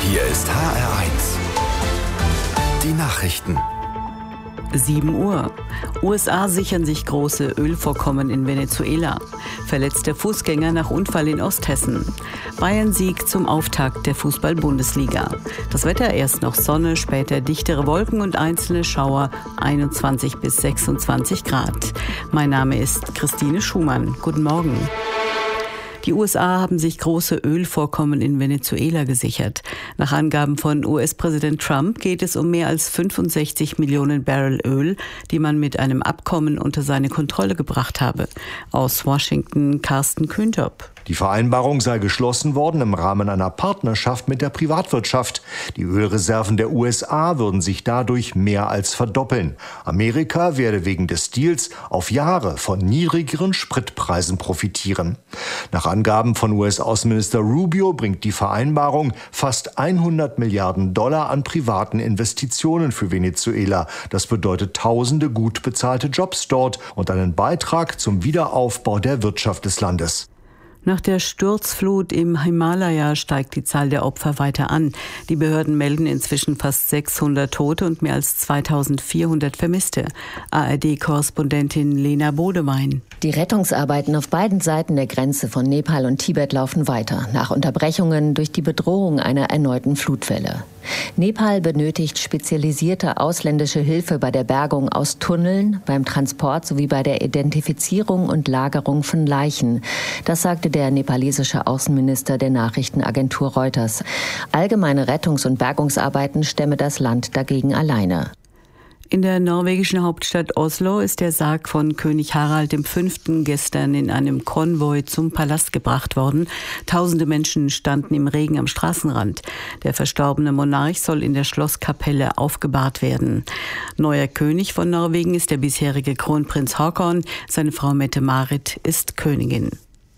Hier ist HR1. Die Nachrichten. 7 Uhr. USA sichern sich große Ölvorkommen in Venezuela. Verletzter Fußgänger nach Unfall in Osthessen. Bayern-Sieg zum Auftakt der Fußball-Bundesliga. Das Wetter: erst noch Sonne, später dichtere Wolken und einzelne Schauer, 21 bis 26 Grad. Mein Name ist Christine Schumann. Guten Morgen. Die USA haben sich große Ölvorkommen in Venezuela gesichert. Nach Angaben von US-Präsident Trump geht es um mehr als 65 Millionen Barrel Öl, die man mit einem Abkommen unter seine Kontrolle gebracht habe. Aus Washington Carsten Kühntop. Die Vereinbarung sei geschlossen worden im Rahmen einer Partnerschaft mit der Privatwirtschaft. Die Ölreserven der USA würden sich dadurch mehr als verdoppeln. Amerika werde wegen des Deals auf Jahre von niedrigeren Spritpreisen profitieren. Nach Angaben von US-Außenminister Rubio bringt die Vereinbarung fast 100 Milliarden Dollar an privaten Investitionen für Venezuela. Das bedeutet tausende gut bezahlte Jobs dort und einen Beitrag zum Wiederaufbau der Wirtschaft des Landes. Nach der Sturzflut im Himalaya steigt die Zahl der Opfer weiter an. Die Behörden melden inzwischen fast 600 Tote und mehr als 2400 Vermisste. ARD-Korrespondentin Lena Bodewein. Die Rettungsarbeiten auf beiden Seiten der Grenze von Nepal und Tibet laufen weiter, nach Unterbrechungen durch die Bedrohung einer erneuten Flutwelle. Nepal benötigt spezialisierte ausländische Hilfe bei der Bergung aus Tunneln, beim Transport sowie bei der Identifizierung und Lagerung von Leichen. Das sagte der nepalesische Außenminister der Nachrichtenagentur Reuters. Allgemeine Rettungs- und Bergungsarbeiten stemme das Land dagegen alleine. In der norwegischen Hauptstadt Oslo ist der Sarg von König Harald V. gestern in einem Konvoi zum Palast gebracht worden. Tausende Menschen standen im Regen am Straßenrand. Der verstorbene Monarch soll in der Schlosskapelle aufgebahrt werden. Neuer König von Norwegen ist der bisherige Kronprinz Haakon. Seine Frau Mette-Marit ist Königin.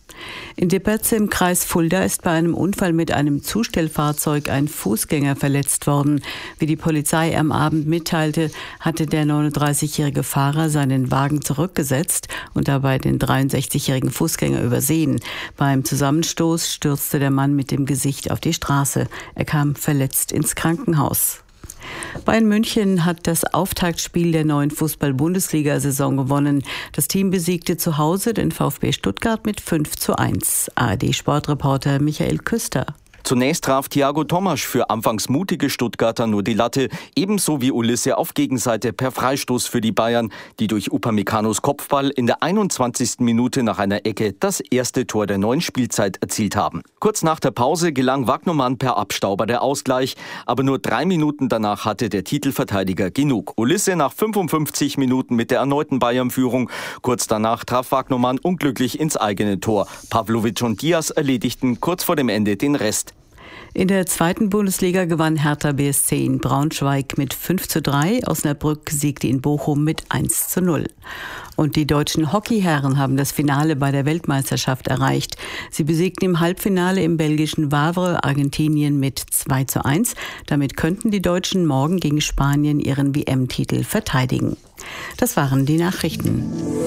In Debrecen im Kreis Fulda ist bei einem Unfall mit einem Zustellfahrzeug ein Fußgänger verletzt worden. Wie die Polizei am Abend mitteilte, hatte der 39-jährige Fahrer seinen Wagen zurückgesetzt und dabei den 63-jährigen Fußgänger übersehen. Beim Zusammenstoß stürzte der Mann mit dem Gesicht auf die Straße. Er kam verletzt ins Krankenhaus. Bayern München hat das Auftaktspiel der neuen Fußball-Bundesliga-Saison gewonnen. Das Team besiegte zu Hause den VfB Stuttgart mit 5:1. ARD-Sportreporter Michael Küster. Zunächst traf Thiago Tomasch für anfangs mutige Stuttgarter nur die Latte, ebenso wie Ulisse auf Gegenseite per Freistoß für die Bayern, die durch Upamecano's Kopfball in der 21. Minute nach einer Ecke das erste Tor der neuen Spielzeit erzielt haben. Kurz nach der Pause gelang Wagnermann per Abstauber der Ausgleich, aber nur 3 Minuten danach hatte der Titelverteidiger genug. Ulisse nach 55 Minuten mit der erneuten Bayern-Führung. Kurz danach traf Wagnermann unglücklich ins eigene Tor. Pavlovic und Diaz erledigten kurz vor dem Ende den Rest. In der zweiten Bundesliga gewann Hertha BSC in Braunschweig mit 5:3. Osnabrück siegte in Bochum mit 1:0. Und die deutschen Hockeyherren haben das Finale bei der Weltmeisterschaft erreicht. Sie besiegten im Halbfinale im belgischen Wavre Argentinien mit 2:1. Damit könnten die Deutschen morgen gegen Spanien ihren WM-Titel verteidigen. Das waren die Nachrichten.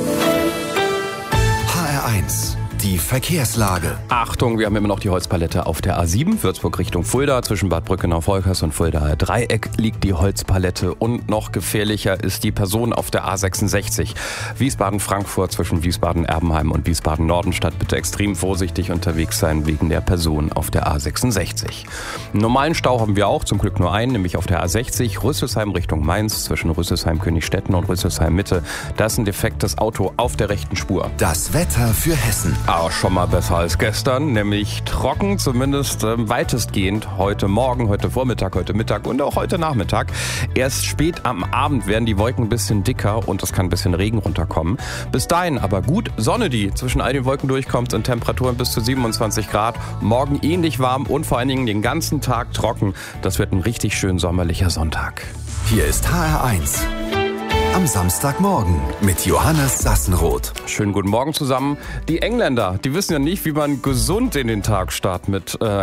HR1. Die Verkehrslage. Achtung, wir haben immer noch die Holzpalette auf der A7, Würzburg Richtung Fulda. Zwischen Bad Brückenau-Volkers und Fuldaer Dreieck liegt die Holzpalette. Und noch gefährlicher ist die Person auf der A66. Wiesbaden-Frankfurt zwischen Wiesbaden-Erbenheim und Wiesbaden-Nordenstadt. Bitte extrem vorsichtig unterwegs sein wegen der Person auf der A66. Einen normalen Stau haben wir auch, zum Glück nur einen, nämlich auf der A60 Rüsselsheim Richtung Mainz zwischen Rüsselsheim-Königstetten und Rüsselsheim-Mitte. Da ist ein defektes Auto auf der rechten Spur. Das Wetter für Hessen. Auch schon mal besser als gestern, nämlich trocken, zumindest weitestgehend heute Morgen, heute Vormittag, heute Mittag und auch heute Nachmittag. Erst spät am Abend werden die Wolken ein bisschen dicker und es kann ein bisschen Regen runterkommen. Bis dahin aber gut Sonne, die zwischen all den Wolken durchkommt und Temperaturen bis zu 27 Grad. Morgen ähnlich warm und vor allen Dingen den ganzen Tag trocken. Das wird ein richtig schön sommerlicher Sonntag. Hier ist HR1. Am Samstagmorgen mit Johannes Sassenroth. Schönen guten Morgen zusammen. Die Engländer, die wissen ja nicht, wie man gesund in den Tag startet mit